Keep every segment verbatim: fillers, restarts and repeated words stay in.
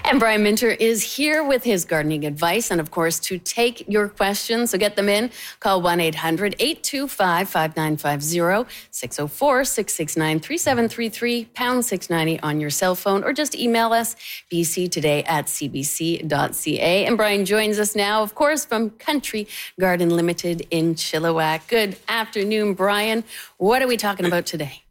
And Brian Minter is here with his gardening advice and, of course, to take your questions. So get them in. Call one eight hundred eight two five five nine five zero, six oh four six six nine three seven three three, pound six ninety on your cell phone, or just email us, b c today at c b c dot c a. And Brian joins us now, of course, from Country Garden Limited in Chilliwack. Good afternoon, Brian. What are we talking about today?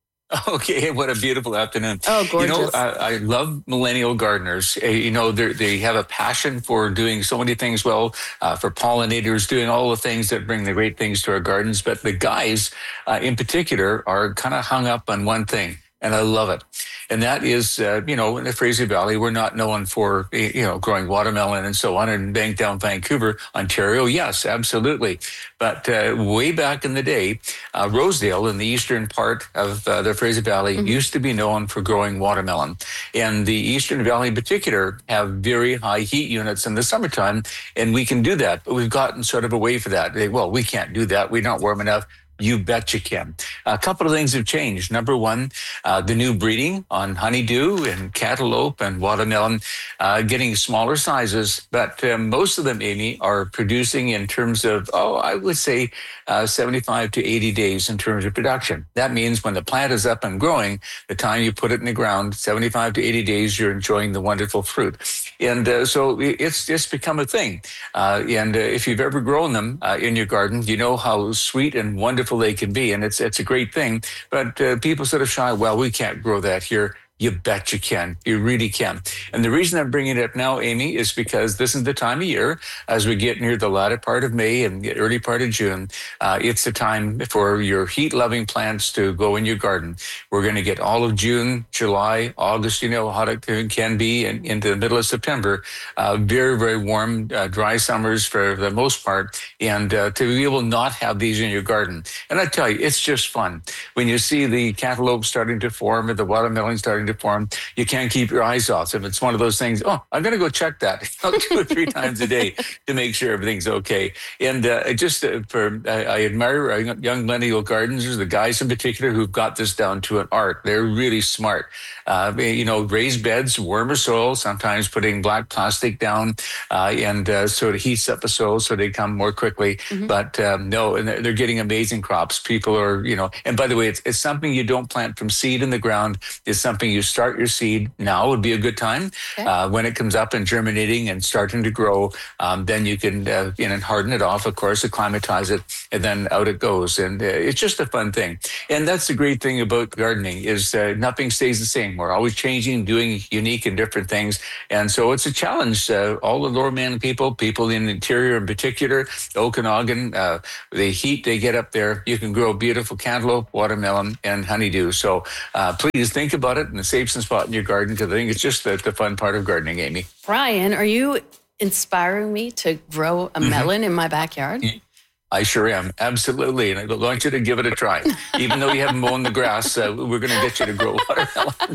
Okay, what a beautiful afternoon. Oh, gorgeous. You know, I, I love millennial gardeners. Uh, you know, they have a passion for doing so many things well, uh, for pollinators, doing all the things that bring the great things to our gardens. But the guys uh, in particular are kind of hung up on one thing. And I love it. And that is, uh, you know, in the Fraser Valley, we're not known for, you know, growing watermelon and so on. And being down Vancouver, Ontario, yes, absolutely. But uh, way back in the day, uh, Rosedale in the eastern part of uh, the Fraser Valley mm-hmm. used to be known for growing watermelon. And the Eastern Valley in particular have very high heat units in the summertime. And we can do that. But we've gotten sort of away from that. They, well, we can't do that. We're not warm enough. You bet you can. A couple of things have changed. Number one, uh, the new breeding on honeydew and cantaloupe and watermelon, uh, getting smaller sizes. But uh, most of them, Amy, are producing in terms of, oh, I would say uh, seventy-five to eighty days in terms of production. That means when the plant is up and growing, the time you put it in the ground, seventy-five to eighty days, you're enjoying the wonderful fruit. And uh, so it's it's become a thing. Uh, and uh, if you've ever grown them uh, in your garden, you know how sweet and wonderful they can be, and it's it's a great thing. But uh, people sort of shy, well, we can't grow that here. You bet you can. You really can. And the reason I'm bringing it up now, Amy, is because this is the time of year, as we get near the latter part of May and the early part of June, uh, it's the time for your heat-loving plants to go in your garden. We're going to get all of June, July, August, you know, how it can be, and into the middle of September. Uh, very, very warm, uh, dry summers for the most part, and uh, to be able to not have these in your garden. And I tell you, it's just fun. When you see the cantaloupe starting to form or the watermelon starting to form, you can't keep your eyes off them. It's one of those things, oh, I'm going to go check that two or three times a day to make sure everything's okay. And uh, just uh, for, I, I admire our young millennial gardeners, the guys in particular who've got this down to an art. They're really smart. Uh, you know, raised beds, warmer soil, sometimes putting black plastic down, uh, and uh, so it heats up the soil so they come more quickly. Mm-hmm. But um, no, and they're getting amazing crops. People are, you know, and by the way, it's, it's something you don't plant from seed in the ground. It's something you start your seed now would be a good time. Okay. Uh, when it comes up and germinating and starting to grow, um, then you can uh, you know, harden it off, of course, acclimatize it, and then out it goes. And uh, it's just a fun thing. And that's the great thing about gardening is uh, nothing stays the same. We're always changing, doing unique and different things. And so it's a challenge. Uh, all the Lower Mainland people, people in the interior in particular, Okanagan, uh, the heat they get up there, you can grow beautiful cantaloupe, watermelon, and honeydew. So uh, please think about it in a safe spot in your garden, because I think it's just the, the fun part of gardening, Amy. Brian, are you inspiring me to grow a melon mm-hmm. in my backyard? I sure am. Absolutely. And I want you to give it a try. Even though you haven't mown the grass, uh, we're going to get you to grow watermelon.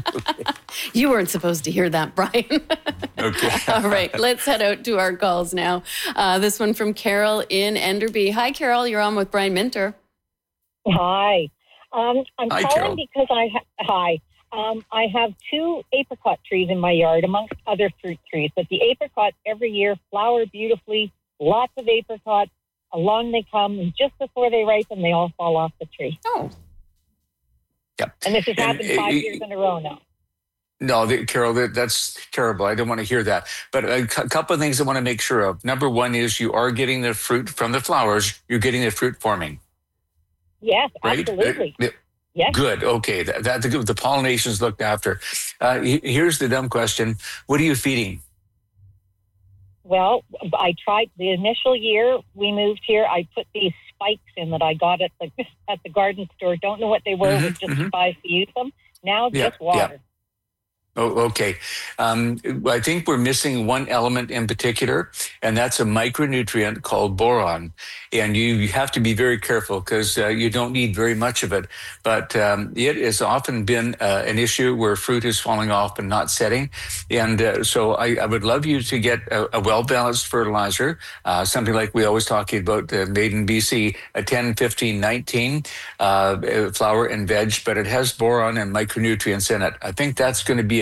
You weren't supposed to hear that, Brian. Okay. All right. Let's head out to our calls now. Uh, this one from Carol in Enderby. Hi, Carol. You're on with Brian Minter. Hi. Um, I'm Hi, calling Carol. because I ha- hi. Um, I have two apricot trees in my yard, amongst other fruit trees. But the apricots every year flower beautifully. Lots of apricots. Along they come, and just before they ripen, they all fall off the tree. Oh. Yeah. And this has and, happened five uh, years in a row now. No, the, Carol, that, that's terrible. I don't want to hear that. But a c- couple of things I want to make sure of. Number one is you are getting the fruit from the flowers. You're getting the fruit forming. Yes, right? absolutely. Uh, yes. Good. Okay. That, that the, the pollination's looked after. Uh, here's the dumb question. What are you feeding? Well, I tried the initial year we moved here. I put these spikes in that I got at the at the garden store. Don't know what they were. Mm-hmm, was just mm-hmm. five to use them. Now yeah, just water. Yeah. Oh, okay. Um, I think we're missing one element in particular, and that's a micronutrient called boron. And you have to be very careful because uh, you don't need very much of it. But um, it has often been uh, an issue where fruit is falling off and not setting. And uh, so I, I would love you to get a, a well-balanced fertilizer, uh, something like we always talking about uh, made in B C, a ten, fifteen, nineteen uh, flower and veg, but it has boron and micronutrients in it. I think that's going to be a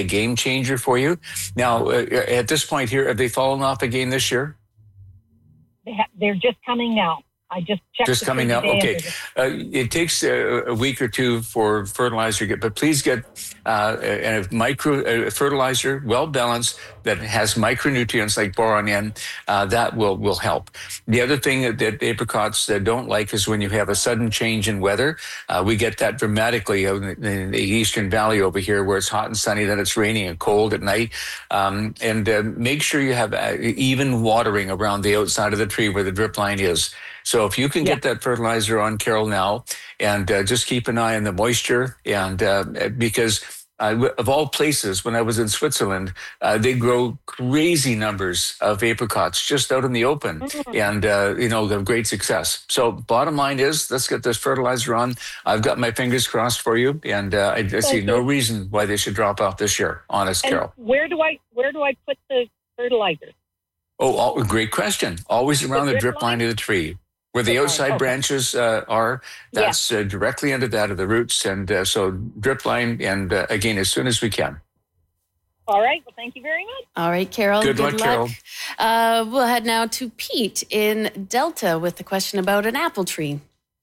a game changer for you. Now, uh, at this point here, have they fallen off again this year? They ha- they're just coming now. I just checked. Just coming now. Okay, uh, it takes a, a week or two for fertilizer to get, but please get uh, a, a micro a fertilizer, well balanced, that has micronutrients like boron in. Uh, that will will help. The other thing that, that apricots uh, don't like is when you have a sudden change in weather. Uh, we get that dramatically in the, in the Eastern Valley over here, where it's hot and sunny, then it's raining and cold at night. Um, and uh, make sure you have uh, even watering around the outside of the tree where the drip line is. So if you can get yeah. that fertilizer on, Carol, now, and uh, just keep an eye on the moisture, and uh, because uh, of all places, when I was in Switzerland, uh, they grow crazy numbers of apricots just out in the open, mm-hmm. and uh, you know, have great success. So bottom line is, let's get this fertilizer on. I've got my fingers crossed for you, and uh, I, I see no reason why they should drop off this year. Honest, and Carol. Where do I where do I put the fertilizer? Oh, all, great question. Always around the, the drip line? line of the tree. Where the outside okay. branches uh, are, that's yeah. uh, directly under that of the roots. And uh, so drip line, and uh, again, as soon as we can. All right. Well, thank you very much. All right, Carol. Good, good luck, luck, Carol. Uh, we'll head now to Pete in Delta with the question about an apple tree.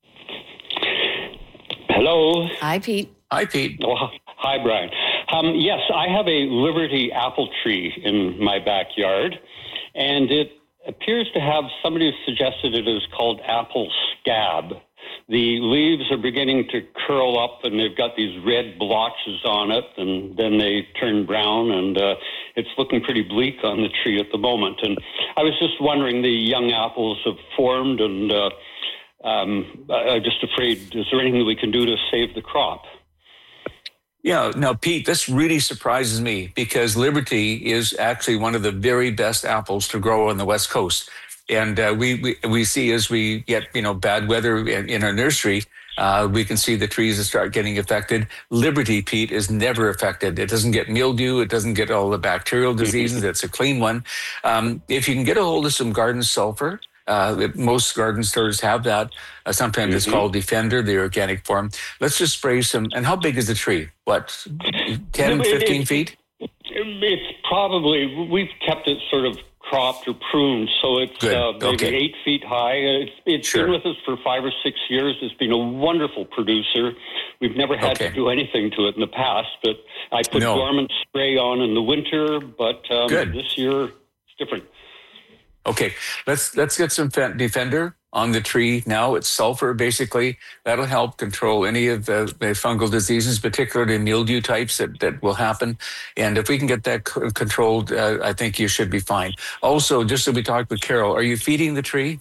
Hello. Hi, Pete. Hi, Pete. Oh, hi, Brian. Um, yes, I have a Liberty apple tree in my backyard, and it appears to have, somebody suggested it is called apple scab. The leaves are beginning to curl up, and they've got these red blotches on it, and then they turn brown, and uh, it's looking pretty bleak on the tree at the moment. And I was just wondering, the young apples have formed, and uh, um, I'm just afraid, is there anything we can do to save the crop? Yeah, now, Pete, this really surprises me, because Liberty is actually one of the very best apples to grow on the West Coast. And uh, we, we we see, as we get, you know, bad weather in, in our nursery, uh, we can see the trees that start getting affected. Liberty, Pete, is never affected. It doesn't get mildew. It doesn't get all the bacterial diseases. It's a clean one. Um, if you can get a hold of some garden sulfur, Uh, most garden stores have that. Uh, sometimes mm-hmm. it's called Defender, the organic form. Let's just spray some. And how big is the tree? What, ten, fifteen feet? It's probably, we've kept it sort of cropped or pruned, so it's uh, maybe okay. eight feet high. It's, it's sure. been with us for five or six years. It's been a wonderful producer. We've never had okay. to do anything to it in the past, but I put no. dormant spray on in the winter, but um, this year it's different. Okay, let's let's get some Defender on the tree now. It's sulfur, basically. That'll help control any of the, the fungal diseases, particularly mildew types that, that will happen. And if we can get that c- controlled, uh, I think you should be fine. Also, just so we talked with Carol, are you feeding the tree?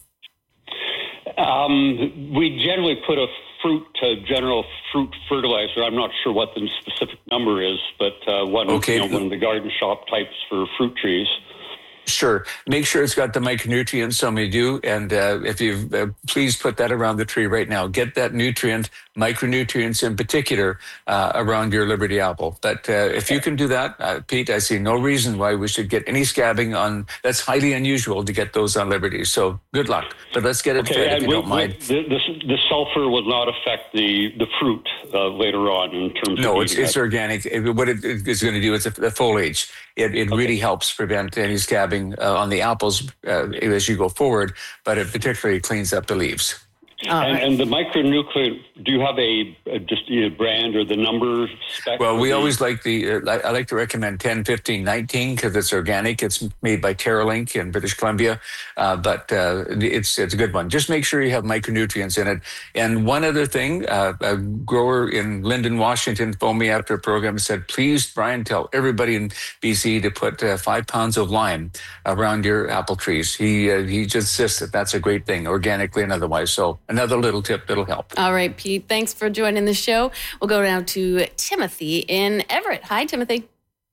Um, we generally put a fruit, uh, general fruit fertilizer. I'm not sure what the specific number is, but uh, one, okay. you know, one of the garden shop types for fruit trees. Sure. Make sure it's got the micronutrients, so many do. And uh, if you uh, please put that around the tree right now. Get that nutrient, micronutrients in particular, uh, around your Liberty apple. But uh, if you can do that, uh, Pete, I see no reason why we should get any scabbing on. That's highly unusual to get those on Liberty. So good luck. But let's get it okay, fed if and you we, don't mind. The, the, the sulfur will not affect the, the fruit uh, later on in terms no, of... No, it's, it's organic. It, what it is going to do is the foliage. It, it okay. really helps prevent any scabbing Uh, on the apples uh, as you go forward, but it particularly cleans up the leaves. And, right. and the micronuclear, do you have a, a just a brand or the number spec? Well, we the... always like the, uh, I like to recommend ten, fifteen, nineteen because it's organic. It's made by TerraLink in British Columbia, uh, but uh, it's it's a good one. Just make sure you have micronutrients in it. And one other thing, uh, a grower in Lyndon, Washington phoned me after a program and said, please, Brian, tell everybody in B C to put uh, five pounds of lime around your apple trees. He, uh, he just insists that that's a great thing, organically and otherwise. So another little tip that'll help. All right, Pete. Thanks for joining the show. We'll go now to Timothy in Everett. Hi, Timothy.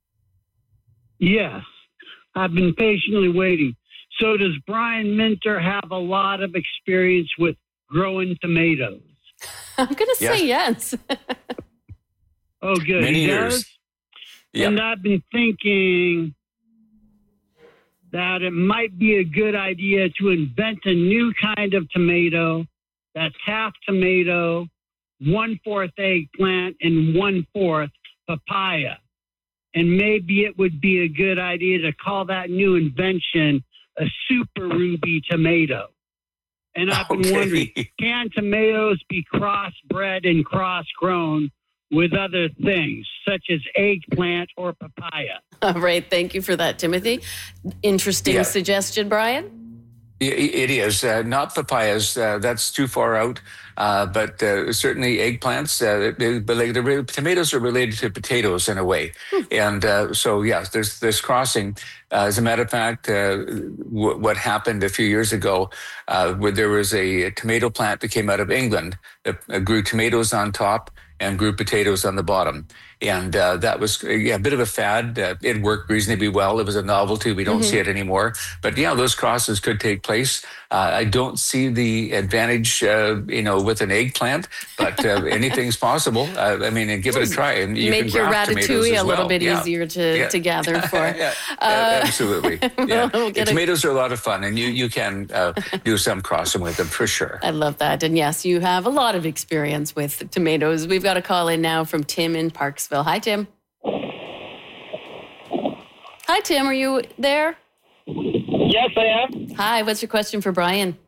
Yes, I've been patiently waiting. So does Brian Minter have a lot of experience with growing tomatoes? I'm going to say yes. Oh, good. Many he years. Does? Yep. And I've been thinking that it might be a good idea to invent a new kind of tomato that's half tomato, one-fourth eggplant, and one-fourth papaya. and maybe it would be a good idea to call that new invention a super ruby tomato. And I've been Okay. wondering, can tomatoes be crossbred and cross-grown with other things, such as eggplant or papaya? All right. Thank you for that, Timothy. Interesting Yeah. suggestion, Brian. It is uh, not papayas. Uh, that's too far out. Uh, but uh, certainly eggplants. Uh, they, but like the re- tomatoes are related to potatoes in a way, and uh, so yes, there's this crossing. Uh, as a matter of fact, uh, w- what happened a few years ago, uh, where there was a tomato plant that came out of England that uh, grew tomatoes on top and grew potatoes on the bottom. And uh, that was yeah, a bit of a fad. Uh, it worked reasonably well. It was a novelty. We don't Mm-hmm. see it anymore. But yeah, those crosses could take place. Uh, I don't see the advantage, uh, you know, with an eggplant, but uh, anything's possible. Uh, I mean, and give it a try. And you Make can your graft tomatoes ratatouille as a little well. bit Yeah. easier to, Yeah. to gather for. yeah, Uh, absolutely. Yeah. we'll get a- Tomatoes are a lot of fun, and you you can uh, do some crossing with them for sure. I love that. And yes, you have a lot of experience with tomatoes. We've got a call in now from Tim in Parksville. Hi, Tim. Hi, Tim. Are you there? Yes, I am. Hi. What's your question for Brian?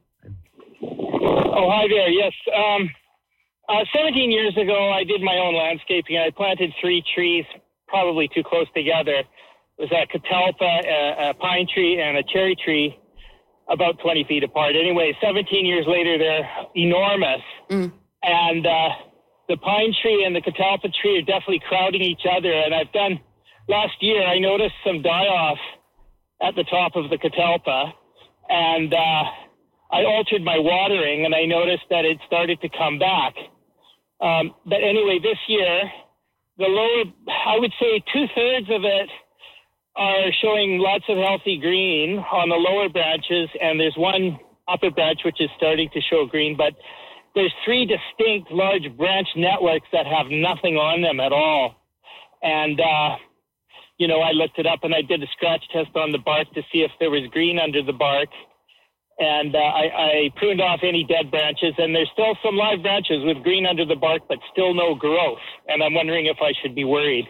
Oh, hi there. Yes. Um, uh, seventeen years ago, I did my own landscaping. I planted three trees, probably too close together. It was a catalpa, a, a pine tree, and a cherry tree, about twenty feet apart. Anyway, seventeen years later, they're enormous. Mm. And uh, the pine tree and the catalpa tree are definitely crowding each other. And I've done, last year, I noticed some die-off at the top of the catalpa. And uh, I altered my watering, and I noticed that it started to come back. Um, but anyway, this year, the lower, I would say two-thirds of it are showing lots of healthy green on the lower branches, and there's one upper branch which is starting to show green, but there's three distinct large branch networks that have nothing on them at all. And, uh, you know, I looked it up, and I did a scratch test on the bark to see if there was green under the bark. And uh, I, I pruned off any dead branches, and there's still some live branches with green under the bark, but still no growth. And I'm wondering if I should be worried.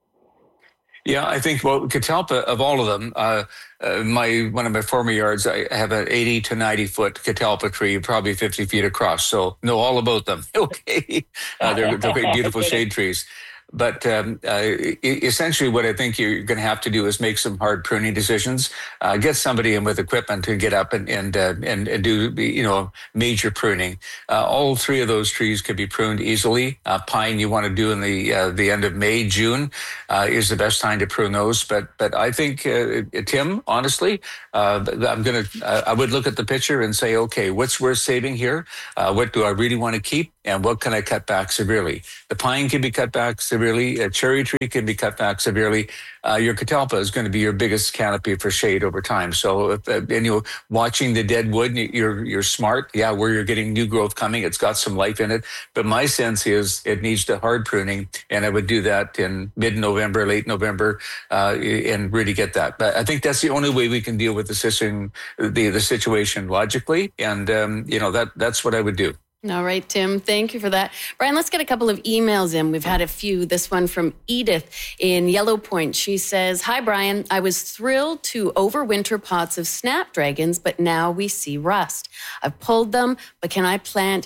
Yeah, I think, well, catalpa, of all of them, uh, uh, my one of my former yards, I have an eighty to ninety foot catalpa tree, probably fifty feet across. So know all about them. Okay. Uh, they're, they're great, beautiful shade trees. But um, uh, essentially what I think you're going to have to do is make some hard pruning decisions. Uh, get somebody in with equipment to get up and and uh, and, and do, you know, major pruning. Uh, all three of those trees could be pruned easily. Uh, pine you want to do in the uh, the end of May, June uh, is the best time to prune those. But but I think, uh, Tim, honestly, uh, I'm going to, uh, I would look at the picture and say, okay, what's worth saving here? Uh, what do I really want to keep? And what can I cut back severely? The pine can be cut back severely. A cherry tree can be cut back severely. Uh, your catalpa is going to be your biggest canopy for shade over time. So, if, uh, and you know, watching the dead wood, you're you're smart. Yeah, where you're getting new growth coming, it's got some life in it. But my sense is it needs to hard pruning, and I would do that in mid-November, late November, uh, and really get that. But I think that's the only way we can deal with the situation, the the situation logically, and um, you know that that's what I would do. All right, Tim, thank you for that. Brian, let's get a couple of emails in. We've had a few. This one from Edith in Yellow Point. She says, hi, Brian. I was thrilled to overwinter pots of snapdragons, but now we see rust. I've pulled them, but can I plant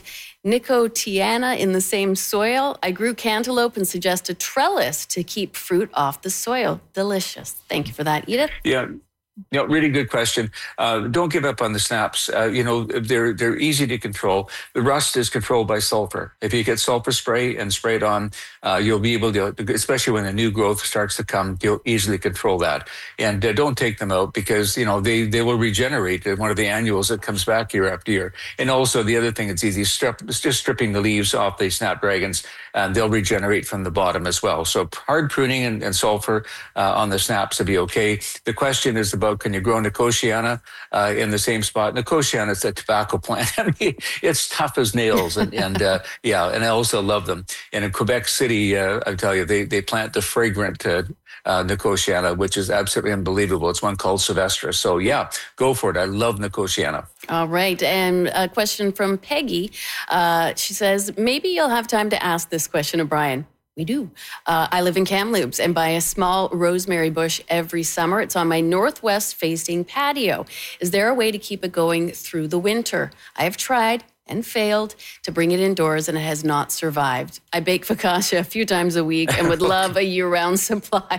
Nicotiana in the same soil? I grew cantaloupe and suggest a trellis to keep fruit off the soil. Delicious. Thank you for that, Edith. Yeah. You know, really good question. Uh, don't give up on the snaps. Uh, you know, they're they're easy to control. The rust is controlled by sulfur. If you get sulfur spray and spray it on, uh, you'll be able to, especially when the new growth starts to come, you'll easily control that. And uh, don't take them out because, you know, they, they will regenerate. One of the annuals that comes back year after year. And also the other thing that's easy, strip, it's just stripping the leaves off the snapdragons, and they'll regenerate from the bottom as well. So hard pruning and, and sulfur uh, on the snaps will be okay. The question is about, can you grow Nicotiana uh, in the same spot? Nicotiana is a tobacco plant. I mean, it's tough as nails. And, and uh, yeah, and I also love them. And in Quebec City, uh, I tell you, they, they plant the fragrant uh, uh, Nicotiana, which is absolutely unbelievable. It's one called Sylvester. So yeah, go for it. I love Nicotiana. All right. And a question from Peggy. Uh, she says, maybe you'll have time to ask this question of Brian. We do. Uh, I live in Kamloops and buy a small rosemary bush every summer. It's on my northwest facing patio. Is there a way to keep it going through the winter? I have tried and failed to bring it indoors, and it has not survived. I bake focaccia a few times a week and would love a year-round supply.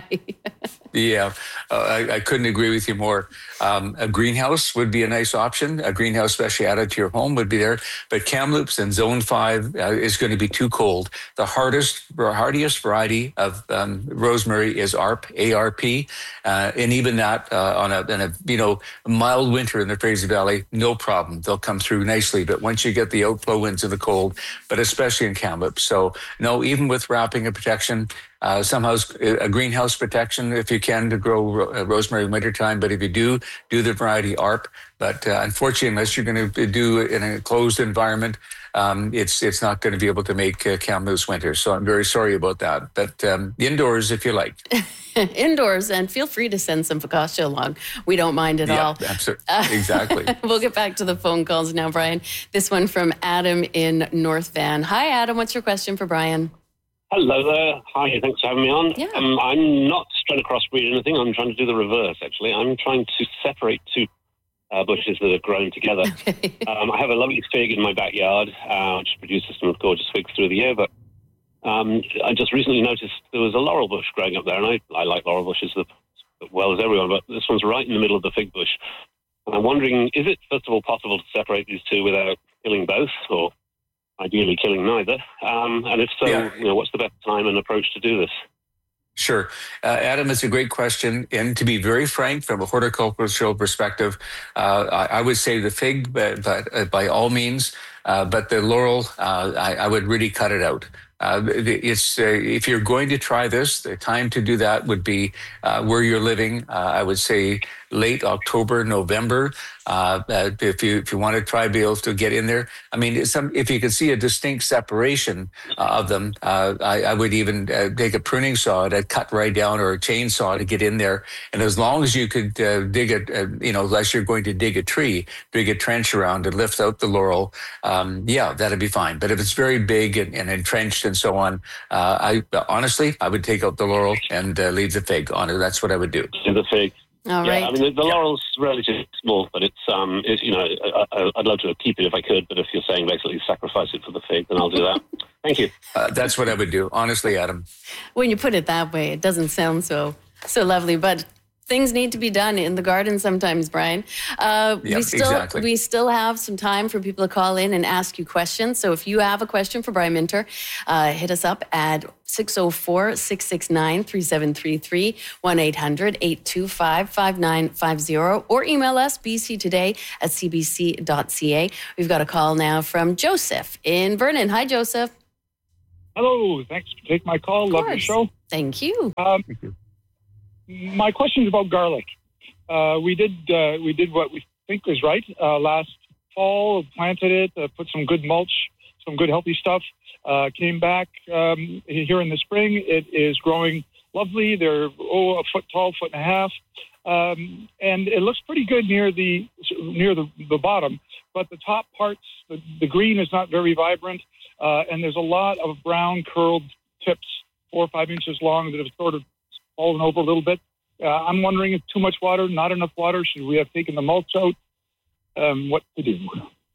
Yeah, uh, I, I couldn't agree with you more. Um, a greenhouse would be a nice option. A greenhouse, especially added to your home, would be there. But Kamloops and Zone five uh, is going to be too cold. The hardest, hardiest variety of um, rosemary is A R P, A R P, uh, and even that uh, on a, in a you know mild winter in the Fraser Valley, no problem. They'll come through nicely. But once you get the outflow winds and the cold, but especially in Kamloops, so no, even with wrapping and protection. Uh, somehow a greenhouse protection if you can to grow ro- rosemary in wintertime. But if you do, do the variety A R P. But uh, unfortunately, unless you're going to do it in a closed environment, um, it's it's not going to be able to make uh, Kamloops winter. So I'm very sorry about that. But um, indoors, if you like. Indoors, and feel free to send some focaccia along. We don't mind at yeah, all. Absolutely. Uh, exactly. We'll get back to the phone calls now, Brian. This one from Adam in North Van. Hi, Adam. What's your question for Brian? Hello there. Hi, thanks for having me on. Yeah. Um, I'm not trying to crossbreed anything. I'm trying to do the reverse, actually. I'm trying to separate two uh, bushes that have grown together. Okay. um, I have a lovely fig in my backyard, uh, which produces some gorgeous figs through the year, but um, I just recently noticed there was a laurel bush growing up there, and I, I like laurel bushes as well as everyone, but this one's right in the middle of the fig bush. And I'm wondering, is it, first of all, possible to separate these two without killing both, or ideally killing neither? Um, and if so, yeah. you know, what's the best time and approach to do this? Sure. Uh, Adam, it's a great question. And to be very frank, from a horticultural perspective, uh, I, I would say the fig, but, but uh, by all means, uh, but the laurel, uh, I, I would really cut it out. Uh, it's uh, if you're going to try this, the time to do that would be uh, where you're living. Uh, I would say late October, November. Uh, uh, if you if you want to try be able to get in there, I mean, some, if you can see a distinct separation uh, of them, uh, I, I would even uh, take a pruning saw to cut right down, or a chainsaw to get in there. And as long as you could uh, dig it, uh, you know, unless you're going to dig a tree, dig a trench around and lift out the laurel, um, yeah, that'd be fine. But if it's very big and, and entrenched and so on, uh, I honestly I would take out the laurel and uh, leave the fig on it. That's what I would do. Do the fig. All yeah, right. I mean, the, the laurel's relatively small, but it's, um, it, you know, I, I, I'd love to keep it if I could, but if you're saying basically sacrifice it for the fig, then I'll do that. Thank you. Uh, that's what I would do, honestly, Adam. When you put it that way, it doesn't sound so so lovely, but things need to be done in the garden sometimes, Brian. Uh, yep, we still exactly. we still have some time for people to call in and ask you questions. So if you have a question for Brian Minter, uh, hit us up at six oh four, six six nine, three seven three three, one eight hundred, eight two five, five nine five zero, or email us b c today at c b c dot c a. We've got a call now from Joseph in Vernon. Hi, Joseph. Hello. Thanks for taking my call. Of Love your course. show. Thank you. Um, Thank you. My question is about garlic. Uh, we did uh, we did what we think is right uh, last fall. Planted it, uh, put some good mulch, some good healthy stuff. Uh, came back um, here in the spring. It is growing lovely. They're oh a foot tall, foot and a half, um, and it looks pretty good near the near the, the bottom. But the top parts, the, the green is not very vibrant, uh, and there's a lot of brown curled tips, four or five inches long, that have sort of fallen over a little bit. Uh, I'm wondering if too much water, not enough water. Should we have taken the mulch out? Um, what to do?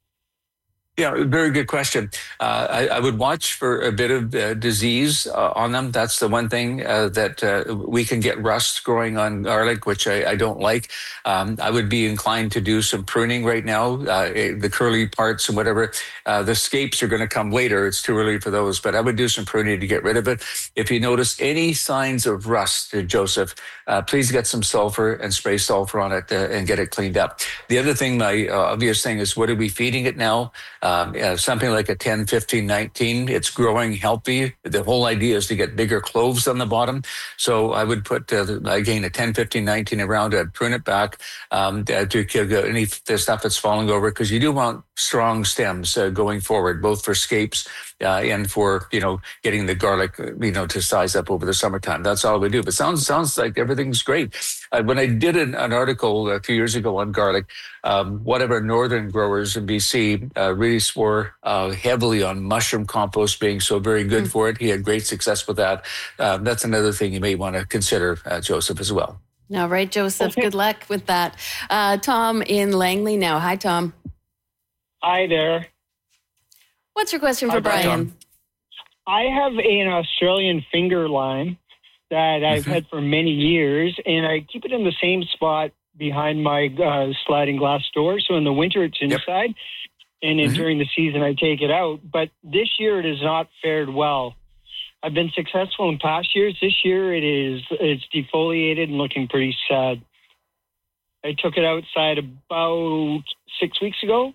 Yeah, very good question. Uh, I, I would watch for a bit of uh, disease uh, on them. That's the one thing uh, that uh, we can get rust growing on garlic, which I, I don't like. Um, I would be inclined to do some pruning right now. Uh, the curly parts and whatever, uh, the scapes are going to come later. It's too early for those, but I would do some pruning to get rid of it. If you notice any signs of rust, uh, Joseph, uh, please get some sulfur and spray sulfur on it uh, and get it cleaned up. The other thing, my uh, obvious thing is, what are we feeding it now? Um, yeah, something like a ten, fifteen, nineteen. It's growing healthy. The whole idea is to get bigger cloves on the bottom. So I would put, uh, again, a ten, fifteen, nineteen around it, prune it back um, to kill any the stuff that's falling over, because you do want strong stems uh, going forward, both for scapes uh, and for, you know, getting the garlic, you know, to size up over the summertime. That's all we do. But sounds sounds like everything's great. Uh, when I did an, an article a few years ago on garlic, um, one of our northern growers in B C uh, really really swore uh, heavily on mushroom compost being so very good mm. for it. He had great success with that. Uh, that's another thing you may want to consider, uh, Joseph, as well. All right, Joseph, okay. Good luck with that. Uh, Tom in Langley now. Hi, Tom. Hi there. What's your question for Hi, Brian? Tom. I have an Australian finger lime that I've mm-hmm. had for many years, and I keep it in the same spot behind my uh, sliding glass door. So in the winter, it's inside, yep. and then mm-hmm. during the season, I take it out. But this year, it has not fared well. I've been successful in past years. This year, it is it's defoliated and looking pretty sad. I took it outside about six weeks ago.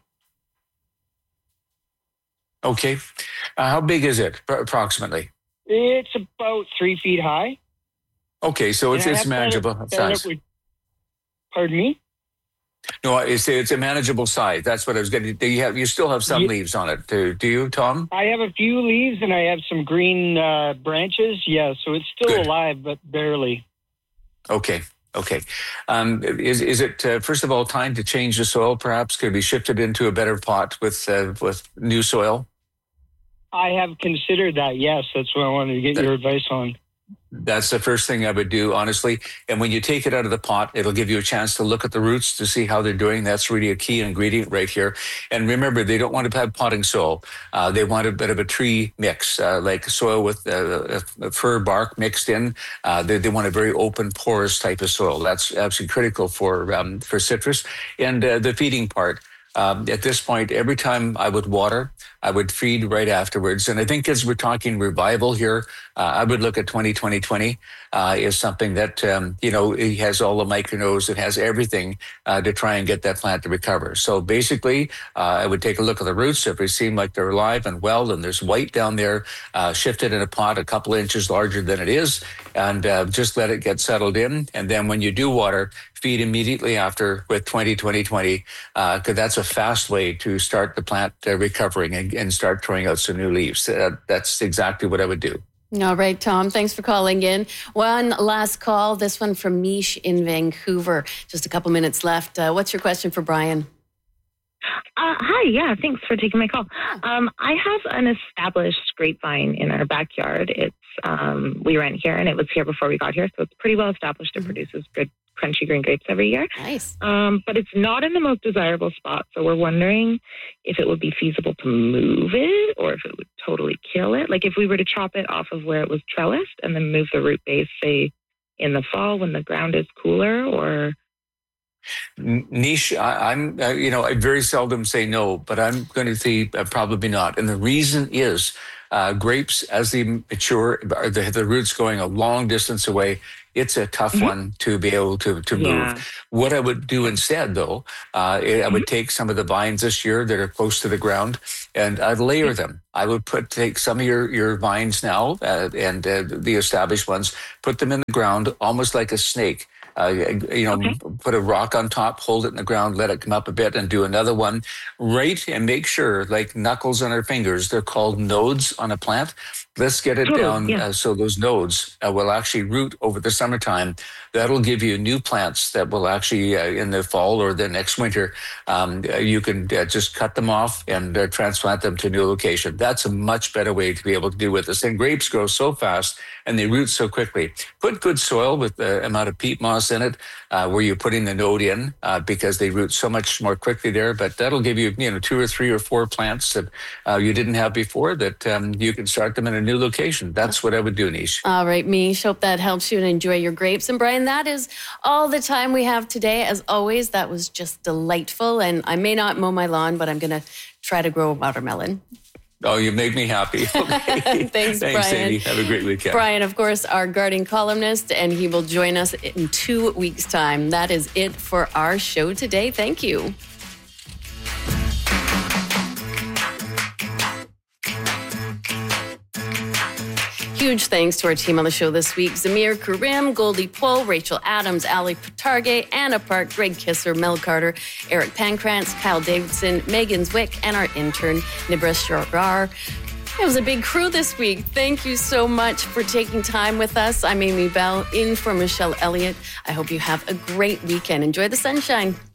Okay. Uh, how big is it, approximately? It's about three feet high. Okay, so it's, it's manageable size. With, pardon me? No, it's it's a manageable size. That's what I was getting. Do you have? You still have some you, leaves on it, do, do you, Tom? I have a few leaves, and I have some green uh, branches. Yeah, so it's still Good. alive, but barely. Okay. Okay. Um, is is it uh, first of all time to change the soil? Perhaps could be shifted into a better pot with uh, with new soil. I have considered that. Yes, that's what I wanted to get that, your advice on. That's the first thing I would do, honestly. And when you take it out of the pot, it'll give you a chance to look at the roots to see how they're doing. That's really a key ingredient right here. And remember, they don't want to have potting soil. Uh, they want a bit of a tree mix, uh, like soil with uh, a fir bark mixed in. Uh, they, they want a very open, porous type of soil. That's absolutely critical for um, for citrus. And uh, the feeding part. Um, at this point, every time I would water, I would feed right afterwards. And I think as we're talking revival here, uh, I would look at twenty twenty twenty uh, is something that, um, you know, it has all the micronos, it has everything uh, to try and get that plant to recover. So basically, uh, I would take a look at the roots. If they seem like they're alive and well, and there's white down there, uh, shift it in a pot a couple inches larger than it is, and uh, just let it get settled in. And then when you do water, feed immediately after with twenty twenty twenty, because uh, that's a fast way to start the plant uh, recovering and, and start throwing out some new leaves. Uh, that's exactly what I would do. All right, Tom, thanks for calling in. One last call, this one from Mish in Vancouver. Just a couple minutes left. Uh, what's your question for Brian? Uh, hi, yeah, thanks for taking my call. Um, I have an established grapevine in our backyard. It's um, we rent here, and it was here before we got here, so it's pretty well established. It mm-hmm. produces good, crunchy green grapes every year. Nice. Um, but it's not in the most desirable spot, so we're wondering if it would be feasible to move it, or if it would totally kill it. Like if we were to chop it off of where it was trellised and then move the root base, say, in the fall when the ground is cooler, or... Niche, I, I'm, uh, you know, I very seldom say no, but I'm going to say uh, probably not. And the reason is uh, grapes, as they mature, the, the roots going a long distance away, it's a tough mm-hmm. one to be able to, to move. Yeah. What I would do instead, though, uh, mm-hmm. I would take some of the vines this year that are close to the ground, and I'd layer mm-hmm. them. I would put take some of your, your vines now uh, and uh, the established ones, put them in the ground almost like a snake. Uh, you know, okay. put a rock on top, hold it in the ground, let it come up a bit, and do another one. Right, and make sure, like knuckles on our fingers, they're called nodes on a plant. Let's get it totally, down yeah. uh, so those nodes uh, will actually root over the summertime. That'll give you new plants that will actually, uh, in the fall or the next winter, um, uh, you can uh, just cut them off and uh, transplant them to a new location. That's a much better way to be able to do with this. And grapes grow so fast and they root so quickly. Put good soil with the amount of peat moss in it uh, where you're putting the node in uh, because they root so much more quickly there. But that'll give you, you know, two or three or four plants that uh, you didn't have before that um, you can start them in a new location. That's what I would do, Nish. All right, Mish. Hope that helps you and enjoy your grapes. And Brian, that is all the time we have today. As always, that was just delightful. And I may not mow my lawn, but I'm going to try to grow a watermelon. Oh, you make me happy. Okay. Thanks, Thanks, Brian. Sadie. Have a great weekend. Brian, of course, our gardening columnist, and he will join us in two weeks' time. That is it for our show today. Thank you. Huge thanks to our team on the show this week. Zamir Karim, Goldie Pohl, Rachel Adams, Ali Patarge, Anna Park, Greg Kisser, Mel Carter, Eric Pankrantz, Kyle Davidson, Megan Zwick, and our intern, Nibras Jarar. It was a big crew this week. Thank you so much for taking time with us. I'm Amy Bell, in for Michelle Elliott. I hope you have a great weekend. Enjoy the sunshine.